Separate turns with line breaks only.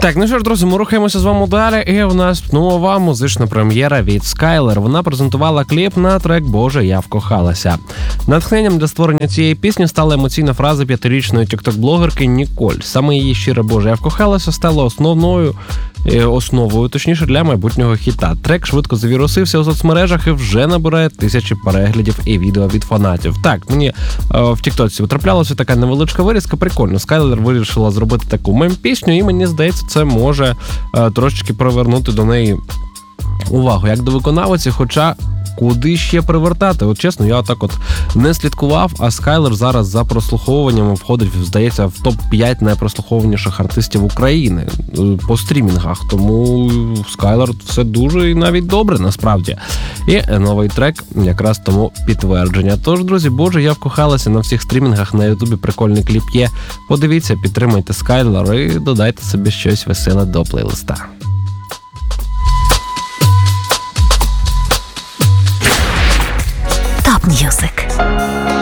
Так, ну що ж, друзі, ми рухаємося з вами далі, і у нас нова музична прем'єра від Skyler. Вона презентувала кліп на трек «Боже, я вкохалася». Натхненням для створення цієї пісні стала емоційна фраза 5-річної тікток-блогерки Ніколь. Саме її щире «Боже, я вкохалася» стало основою для майбутнього хіта. Трек швидко завірусився у соцмережах і вже набирає тисячі переглядів і відео від фанатів. Так, мені в тіктоці траплялася така невеличка вирізка, прикольно. Skyler вирішила зробити таку мем-пісню, і мені здається, це може трошечки привернути до неї увагу, як до виконавиці, хоча куди ще привертати? От чесно, я так не слідкував, а Skyler зараз за прослуховуваннями входить, здається, в топ-5 найпрослуховуваніших артистів України по стрімінгах, тому Skyler все дуже і навіть добре, насправді. І новий трек якраз тому підтвердження. Тож, друзі, «Боже, я вкохалася» на всіх стрімінгах, на Ютубі прикольний кліп є. Подивіться, підтримайте Skyler і додайте собі щось веселе до плейлиста.
Top Music.